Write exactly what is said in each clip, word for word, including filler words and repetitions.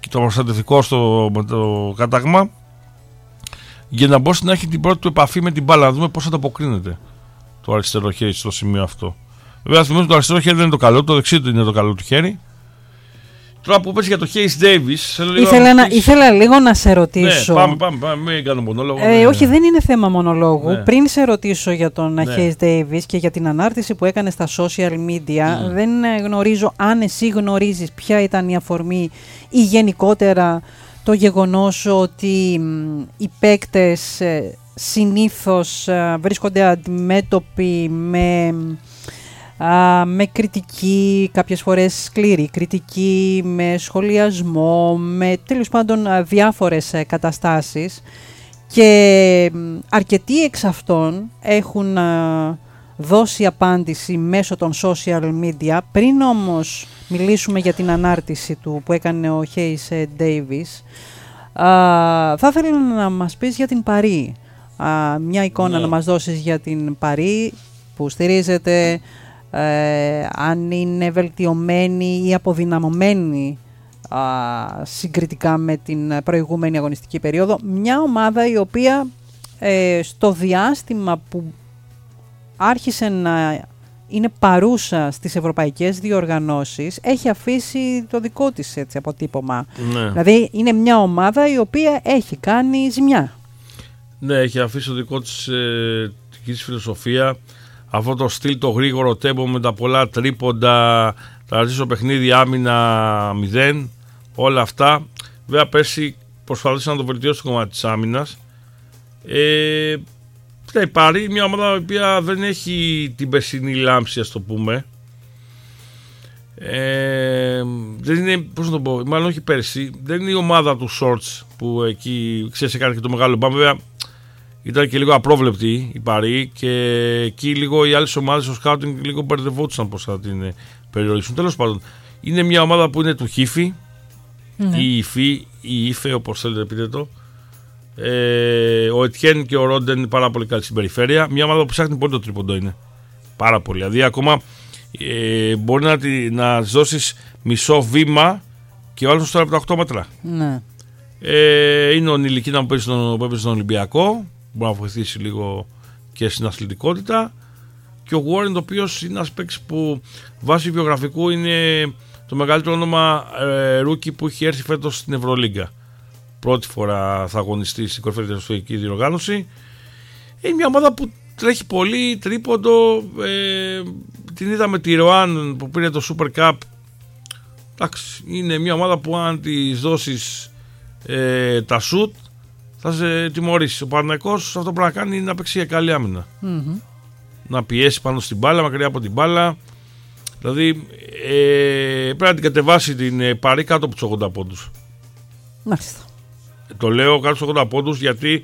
το προστατευτικό στο με το κάταγμα, για να μπορέσει να έχει την πρώτη του επαφή με την μπάλα, να δούμε πώς θα το αποκρίνεται το αριστερό χέρι στο σημείο αυτό. Βέβαια, θυμίζω το αριστερό χέρι δεν είναι το καλό, το δεξί του είναι το καλό του χέρι. Τώρα που πες για το Hayes Davis, ήθελα, να, ήθελα λίγο να σε ρωτήσω. Ναι, πάμε, πάμε, πάμε, μην κάνω μονόλογο. Ε, ναι. Όχι, δεν είναι θέμα μονολόγου. Ναι. Πριν σε ρωτήσω για τον Ναι. Hayes Davis και για την ανάρτηση που έκανε στα social media, Mm. δεν γνωρίζω αν εσύ γνωρίζεις ποια ήταν η αφορμή ή γενικότερα το γεγονός ότι μ, οι παίκτες ε, συνήθως ε, βρίσκονται αντιμέτωποι με... Uh, με κριτική, κάποιες φορές σκληρή κριτική, με σχολιασμό, με τέλος πάντων uh, διάφορες uh, καταστάσεις, και uh, αρκετοί εξ αυτών έχουν uh, δώσει απάντηση μέσω των social media. Πριν όμως μιλήσουμε για την ανάρτηση του που έκανε ο Hayes Davis, uh, θα ήθελα να μας πεις για την Παρί, uh, μια εικόνα Ναι. να μας δώσεις για την Παρί, που στηρίζεται, Ε, αν είναι βελτιωμένη ή αποδυναμωμένη α, συγκριτικά με την προηγούμενη αγωνιστική περίοδο. Μια ομάδα η οποία ε, στο διάστημα που άρχισε να είναι παρούσα στις ευρωπαϊκές διοργανώσεις έχει αφήσει το δικό της έτσι, αποτύπωμα. Ναι. Δηλαδή είναι μια ομάδα η οποία έχει κάνει ζημιά. Ναι, έχει αφήσει το δικό της ε, δική της φιλοσοφία. Αυτό το στυλ, το γρήγορο τέμπο με τα πολλά τρίποντα, τα ζήσω παιχνίδι άμυνα μηδέν, όλα αυτά. Βέβαια πέρσι προσπαθήσα να το βελτιώσω στο κομμάτι της άμυνας. Ε, θα υπάρχει μια ομάδα η οποία δεν έχει την περσινή λάμψη, ας το πούμε. Ε, δεν είναι, πώς να το πω, μάλλον όχι πέρσι, δεν είναι η ομάδα του Shorts που εκεί ξέρεις έκανε και το μεγάλο μπαμ. Βέβαια ήταν και λίγο απρόβλεπτη η Παρί και εκεί λίγο οι άλλες ομάδες στο scouting λίγο μπερδευόντουσαν πώς θα την περιορίσουν. Τέλος πάντων, είναι μια ομάδα που είναι του Χίφη, Ναι. η Υφή, η Ήφε όπως θέλετε πείτε το. Ε, ο Ετιέν και ο Ρόντεν είναι πάρα πολύ καλή στην περιφέρεια. Μια ομάδα που ψάχνει πολύ το τρίποντο είναι. Πάρα πολύ. Δηλαδή ακόμα ε, μπορεί να, τη, να δώσεις μισό βήμα και ο άλλος τώρα από τα οκτώ μέτρα. Ναι. Ε, είναι ο Νιλικίνα που παίζει στον, που παίζει στον Ολυμπιακό. Μπορεί να βοηθήσει λίγο και στην αθλητικότητα. Και ο Warren, ο οποίος είναι ένας παίκτης που βάσει βιογραφικού είναι το μεγαλύτερο όνομα ε, ρούκι που έχει έρθει φέτος στην Ευρωλίγκα. Πρώτη φορά θα αγωνιστεί στην κορυφαία διαστατική διοργάνωση. Είναι μια ομάδα που τρέχει πολύ τρίποντο. Ε, την είδαμε τη Ροάν που πήρε το Super Cup. Εντάξει, είναι μια ομάδα που αν της δώσεις ε, τα σουτ θα σε τιμωρήσει. Ο Παναθηναϊκός αυτό που πρέπει να κάνει είναι να παίξει για καλή άμυνα. Mm-hmm. Να πιέσει πάνω στην μπάλα, μακριά από την μπάλα. Δηλαδή ε, πρέπει να την κατεβάσει την ε, Παρί κάτω από τους ογδόντα πόντους. Μάλιστα. Το λέω κάτω στους ογδόντα πόντους γιατί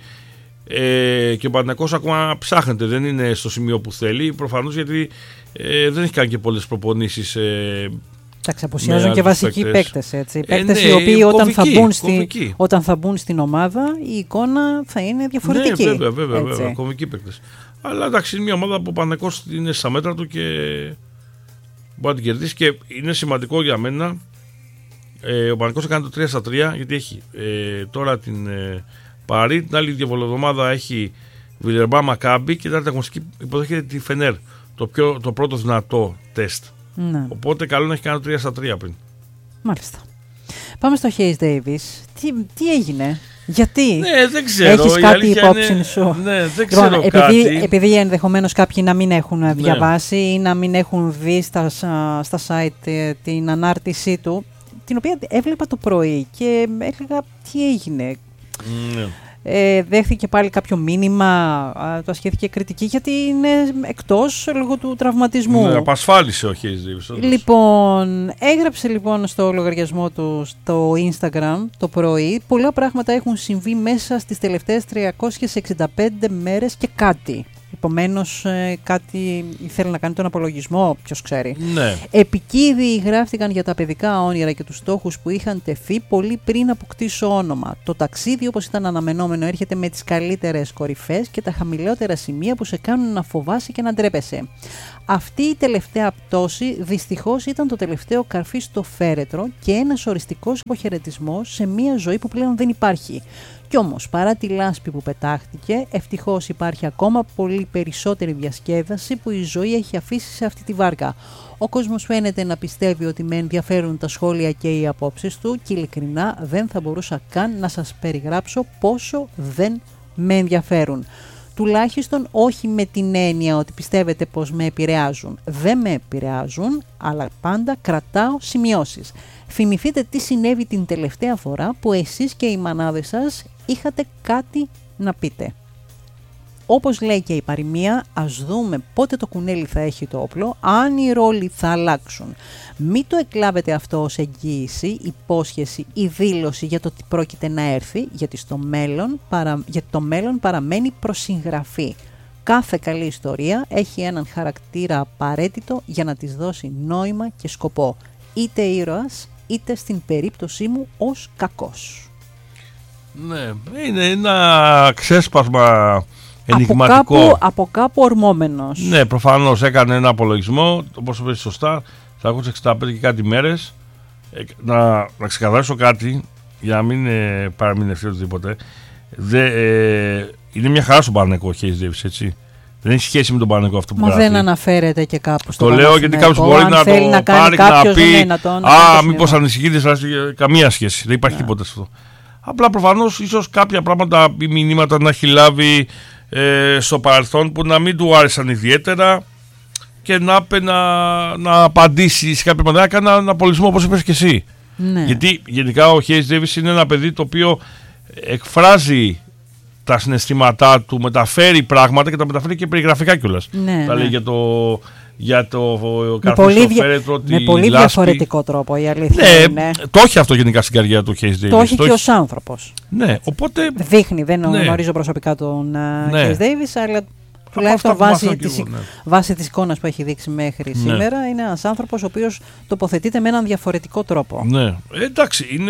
ε, και ο Παναθηναϊκός ακόμα ψάχνεται, δεν είναι στο σημείο που θέλει. Προφανώς γιατί ε, δεν έχει κάνει και πολλές προπονήσεις. Ε, Εντάξει, απουσιάζουν και βασικοί παίκτες. Έτσι. Ε, παίκτες ναι, οι οποίοι όταν, κομβική, θα μπουν στη, κομβική. όταν θα μπουν στην ομάδα η εικόνα θα είναι διαφορετική. Ναι, βέβαια, βέβαια, βέβαια κομβικοί παίκτες. Αλλά εντάξει, είναι μια ομάδα που ο Παναθηναϊκός είναι στα μέτρα του και μπορεί να την κερδίσει και είναι σημαντικό για μένα. Ε, ο Παναθηναϊκός έκανε το τρία στα τρία γιατί έχει ε, τώρα την ε, Παρί, την άλλη διαβολοβδομάδα έχει Βιλερμπάν Μακάμπι και την άλλη αγωνιστική υποδέχεται τη Φενέρ. Το, πιο, το πρώτο δυνατό τεστ. Ναι. Οπότε καλό να έχει κάνει το τρία στα τρία πριν. Μάλιστα. Πάμε στο Hayes Davis. Τι, τι έγινε, γιατί ναι, δεν ξέρω. έχεις κάτι υπόψη είναι... σου. Ναι, δεν ξέρω λοιπόν, κάτι. Επειδή, επειδή ενδεχομένως κάποιοι να μην έχουν ναι. διαβάσει ή να μην έχουν δει στα, στα site την ανάρτησή του, την οποία έβλεπα το πρωί και έλεγα τι έγινε. Ναι. Ε, δέχθηκε πάλι κάποιο μήνυμα, α, το ασχέθηκε κριτική γιατί είναι εκτός λόγω του τραυματισμού. Ναι, απασφάλισε ο Hayes Davis. Λοιπόν, έγραψε λοιπόν στο λογαριασμό του στο Instagram το πρωί. Πολλά πράγματα έχουν συμβεί μέσα στις τελευταίες τριακόσιες εξήντα πέντε μέρες και κάτι. επομένως ε, κάτι ήθελε να κάνει τον απολογισμό, ποιος ξέρει. Ναι. Επικίδιοι γράφτηκαν για τα παιδικά όνειρα και τους στόχους που είχαν τεθεί πολύ πριν αποκτήσω όνομα. Το ταξίδι, όπως ήταν αναμενόμενο, έρχεται με τις καλύτερες κορυφές και τα χαμηλότερα σημεία που σε κάνουν να φοβάσαι και να ντρέπεσαι. Αυτή η τελευταία πτώση δυστυχώς ήταν το τελευταίο καρφί στο φέρετρο και ένας οριστικός αποχαιρετισμός σε μια ζωή που πλέον δεν υπάρχει. Κι όμως, παρά τη λάσπη που πετάχτηκε, ευτυχώς υπάρχει ακόμα πολύ περισσότερη διασκέδαση που η ζωή έχει αφήσει σε αυτή τη βάρκα. Ο κόσμος φαίνεται να πιστεύει ότι με ενδιαφέρουν τα σχόλια και οι απόψεις του και ειλικρινά δεν θα μπορούσα καν να σας περιγράψω πόσο δεν με ενδιαφέρουν. Τουλάχιστον όχι με την έννοια ότι πιστεύετε πως με επηρεάζουν. Δεν με επηρεάζουν, αλλά πάντα κρατάω σημειώσεις. Θυμηθείτε τι συνέβη την τελευταία φορά που εσείς και οι μανάδες σας είχατε κάτι να πείτε. Όπως λέει και η παροιμία, ας δούμε πότε το κουνέλι θα έχει το όπλο, αν οι ρόλοι θα αλλάξουν. Μην το εκλάβετε αυτό ως εγγύηση, υπόσχεση ή δήλωση για το τι πρόκειται να έρθει, γιατί, στο μέλλον, παρα... γιατί το μέλλον παραμένει προσυγγραφή. Κάθε καλή ιστορία έχει έναν χαρακτήρα απαραίτητο για να της δώσει νόημα και σκοπό. Είτε ήρωας, είτε στην περίπτωσή μου ως κακός. Ναι, είναι ένα ξέσπασμα ενιγματικό. Από κάπου, από κάπου ορμόμενος. Ναι, προφανώς έκανε ένα απολογισμό, όπως είπες σωστά, τριακόσιες εξήντα πέντε και κάτι μέρες. Ε, να, να ξεκαθαρίσω κάτι, για να μην ε, παραμεινευτεί οτιδήποτε. Δε, ε, είναι μια χαρά στον Παναθηναϊκό ο Χέις Ντέιβις, έτσι. Δεν έχει σχέση με τον Παναθηναϊκό αυτό που Μα γράφει. δεν αναφέρεται και κάπου στο Το λέω γιατί κάποιος μπορεί να το να πάρει και να πει ναι, να το, να «Α, μήπως ανησυχείτε, καμία σχέση». Δεν υπάρχει yeah. τίποτα σε αυτό. Απλά προφανώς ίσως κάποια πράγματα ή μηνύματα να έχει λάβει ε, στο παρελθόν που να μην του άρεσαν ιδιαίτερα και να, να, να απαντήσει σε κάποια πράγματα, να κάνει έναν απολογισμό όπως είπες και εσύ. Ναι. Γιατί γενικά ο Χέις Ντέιβις είναι ένα παιδί το οποίο εκφράζει τα συναισθήματά του, μεταφέρει πράγματα και τα μεταφέρει και περιγραφικά κιόλας. Ναι, τα ναι. λέει για το, για το καρφί στο φέρετρο, με πολύ λάσπη. Διαφορετικό τρόπο, η αλήθεια ναι, είναι. Το έχει αυτό γενικά στην καριέρα του Χέις Ντέιβις. Το έχει και ως άνθρωπος. Ναι, οπότε... Δείχνει, δεν ναι. γνωρίζω προσωπικά τον ναι. Χέις Ντέιβις, αλλά τουλάχιστον βάσει της, εγώ, ναι. βάσει της εικόνας που έχει δείξει μέχρι ναι. σήμερα, είναι ένας άνθρωπος ο οποίος τοποθετείται με έναν διαφορετικό τρόπο. Ναι, ε, εντάξει, είναι...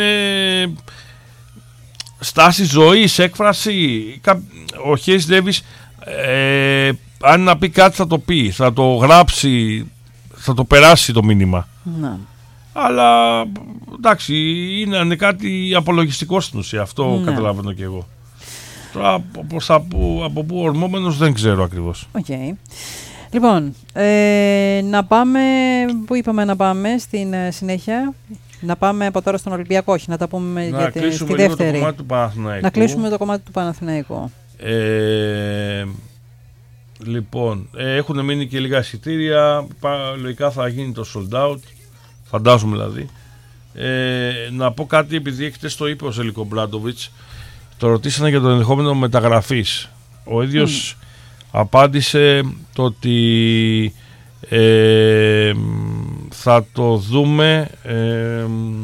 στάση ζωής, έκφραση. Ο Χέις Ντέιβις ε, αν να πει κάτι θα το πει, θα το γράψει, θα το περάσει το μήνυμα. Να. Αλλά εντάξει, είναι κάτι απολογιστικό στην ουσία. Αυτό ναι. καταλαβαίνω και εγώ. Τώρα από, από πού ορμόμενος δεν ξέρω ακριβώς. Okay. Λοιπόν, ε, να πάμε, πού είπαμε να πάμε στην ε, συνέχεια. Να πάμε από τώρα στον Ολυμπιακό, όχι, να τα πούμε να για τη, κλείσουμε στη δεύτερη. Το κομμάτι του Παναθηναϊκού. Να κλείσουμε το κομμάτι του Παναθηναϊκού. Ε, λοιπόν, ε, έχουν μείνει και λίγα εισιτήρια. Λογικά θα γίνει το sold out. Φαντάζομαι δηλαδή. Ε, να πω κάτι, επειδή έχετε στο είπε ο Ζέλικο Μπράντοβιτς, το ρωτήσανε για το ενδεχόμενο μεταγραφής. Ο ίδιος mm. απάντησε το ότι ε, θα το δούμε, ε,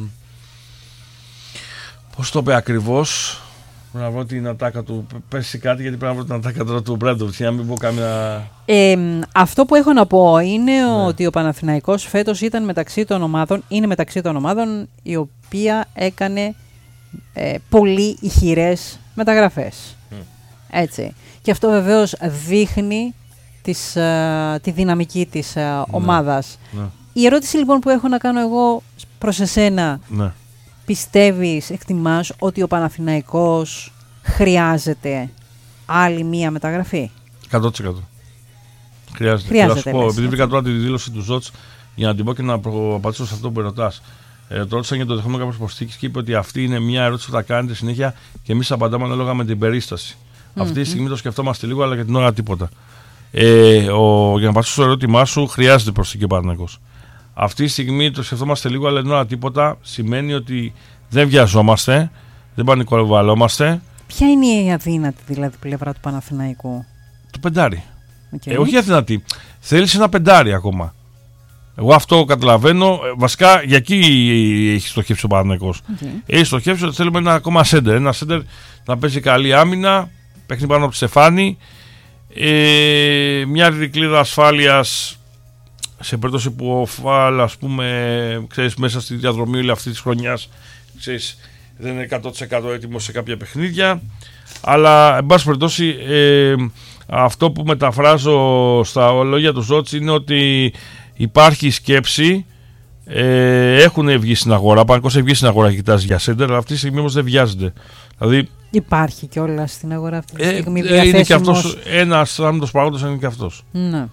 πώς το είπε ακριβώς, να βρω την ατάκα του, πέσει κάτι γιατί πρέπει να βρω την ατάκα τώρα του Μπράντοβιτς για να μην πω κάμια... Ε, αυτό που έχω να πω είναι ναι. ότι ο Παναθηναϊκός φέτος ήταν μεταξύ των ομάδων, είναι μεταξύ των ομάδων η οποία έκανε ε, πολύ ηχηρές μεταγραφές. Mm. Έτσι. Και αυτό βεβαίως δείχνει της, uh, τη δυναμική της uh, ομάδας. Ναι. Η ερώτηση λοιπόν που έχω να κάνω εγώ προς εσένα, ναι. πιστεύεις, εκτιμάς ότι ο Παναθηναϊκός χρειάζεται άλλη μία μεταγραφή? εκατό τοις εκατό. Χρειάζεται. Χρειάζεται. Θα σου πω, επειδή βρήκα τώρα τη δήλωση του Ζότς για να την πω και να απαντήσω σε αυτό που ρωτάς. Ε, το ρώτησαν για το δεχόμενο κάποιες προσθήκες και είπε ότι αυτή είναι μια ερώτηση που θα κάνετε συνέχεια και εμείς απαντάμε ανάλογα με την περίσταση. Mm-hmm. Αυτή τη στιγμή το σκεφτόμαστε λίγο, αλλά για την ώρα τίποτα. Ε, ο, για να απαντήσω στο ερώτημά σου, χρειάζεται προσθήκη ο Παναθηναϊκός. Αυτή τη στιγμή το σκεφτόμαστε λίγο, αλλά για την ώρα τίποτα σημαίνει ότι δεν βιαζόμαστε, δεν πανικοβαλόμαστε. Ποια είναι η αδύνατη δηλαδή πλευρά του Παναθηναϊκού? Το πεντάρι. Okay. Ε, όχι αδύνατη. Θέλεις ένα πεντάρι ακόμα. Εγώ αυτό καταλαβαίνω. Βασικά για εκεί έχει στοχεύσει ο Παναθηναϊκός. Okay. Έχει στοχεύσει ότι θέλουμε ένα ακόμα σέντερ. Ένα σέντερ να παίζει καλή άμυνα, παίχνει πάνω από τη στεφάνι. Ε, μια δικλείδα ασφάλειας σε περίπτωση που ο Φαλ, ας πούμε, ξέρεις, μέσα στη διαδρομή όλη αυτή της χρονιάς, ξέρεις, δεν είναι εκατό τοις εκατό έτοιμος σε κάποια παιχνίδια. Αλλά, εν πάση περιπτώσει, ε, αυτό που μεταφράζω στα λόγια του Ζότς είναι ότι υπάρχει σκέψη. Ε, έχουν βγει στην αγορά. Ο Παναθηναϊκός έχει βγει στην αγορά και κοιτάζει για σέντερ, αλλά αυτή τη στιγμή όμως δεν βιάζεται. Δηλαδή, υπάρχει κιόλα στην αγορά αυτή τη στιγμή. Ε, ε, είναι και αυτός ένας άμυντος παράγοντας, είναι και αυτός. Ναι.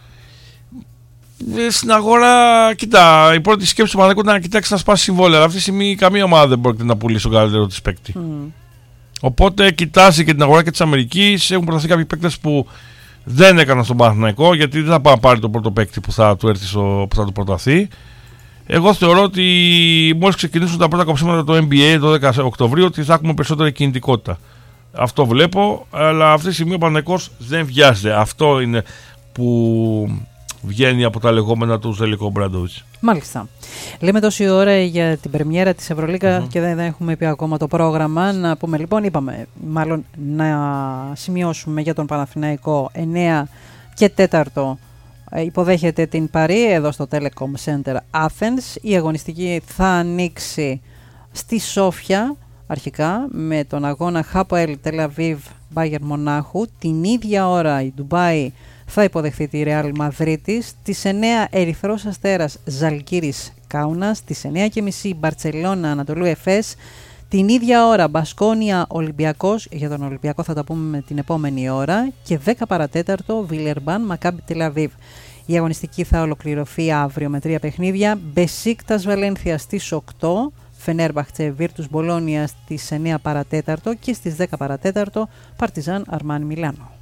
Ε, στην αγορά, κοίτα, η πρώτη σκέψη του Παναθηναϊκού ήταν να κοιτάξει να σπάσει συμβόλαια. Αυτή τη στιγμή καμία ομάδα δεν μπορεί να πουλήσει τον καλύτερο της παίκτη. Mm. Οπότε κοιτάζει και την αγορά και της Αμερικής. Έχουν προταθεί κάποιοι παίκτες που δεν έκαναν στον Παναθηναϊκό, γιατί δεν θα πάει να πάρει τον πρώτο παίκτη που θα του έρθει στο, που θα του προταθεί. Εγώ θεωρώ ότι μόλις ξεκινήσουν τα πρώτα κοψίματα του N B A δώδεκα Οκτωβρίου, ότι θα έχουμε περισσότερη κινητικότητα. Αυτό βλέπω, αλλά αυτή τη στιγμή ο Παναθηναϊκός δεν βιάζεται. Αυτό είναι που βγαίνει από τα λεγόμενα του Ζέλικο Μπράντοβιτς. Μάλιστα. Λέμε τόση ώρα για την πρεμιέρα της Ευρωλίγκα mm-hmm. και δεν, δεν έχουμε πει ακόμα το πρόγραμμα. Να πούμε λοιπόν, είπαμε μάλλον να σημειώσουμε για τον Παναθηναϊκό εννέα και τέταρτο. Υποδέχεται την Παρί εδώ στο Telecom Center Athens. Η αγωνιστική θα ανοίξει στη Σόφια αρχικά με τον αγώνα Χάποελ Τελ-Αβίβ Μπάγερν Μονάχου. Την ίδια ώρα η Ντουμπάι θα υποδεχθεί τη Ρεάλ Μαδρίτης. Στις εννέα Ερυθρός Αστέρας Ζαλγκίρις Κάουνας. Στις εννέα και μισή Μπαρτσελώνα Ανατολού Εφές. Την ίδια ώρα Μπασκόνια Ολυμπιακός, για τον Ολυμπιακό θα τα πούμε με την επόμενη ώρα, και δέκα παρατέταρτο Βιλερμπάν Μακάμπι Τελ-Αβίβ. Η αγωνιστική θα ολοκληρωθεί αύριο με τρία παιχνίδια. Μπεσίκτας Βαλένθια στις οκτώ, Φενέρμπαχτσε Βίρτους Μπολόνια στις εννέα παρατέταρτο και στις δέκα παρατέταρτο Παρτιζάν Αρμάνι Μιλάνο.